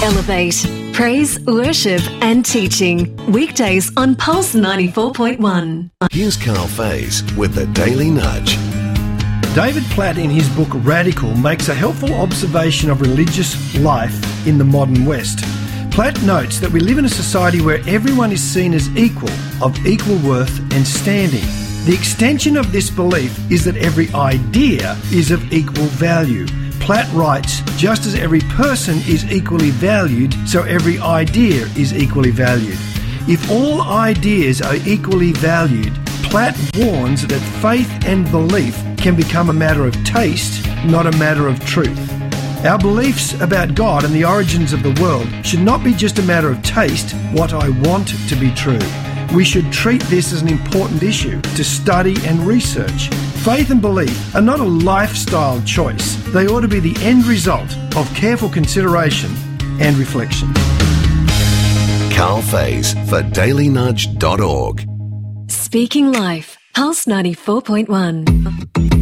Elevate. Praise, worship and teaching. Weekdays on Pulse 94.1. Here's Carl Faze with the Daily Nudge. David Platt, in his book Radical, makes a helpful observation of religious life in the modern West. Platt notes that we live in a society where everyone is seen as equal, of equal worth and standing. The extension of this belief is that every idea is of equal value. Platt writes, just as every person is equally valued, so every idea is equally valued. If all ideas are equally valued, Platt warns that faith and belief can become a matter of taste, not a matter of truth. Our beliefs about God and the origins of the world should not be just a matter of taste, what I want to be true. We should treat this as an important issue to study and research. Faith and belief are not a lifestyle choice. They ought to be the end result of careful consideration and reflection. Carl Faze for dailynudge.org. Speaking Life. Pulse 94.1.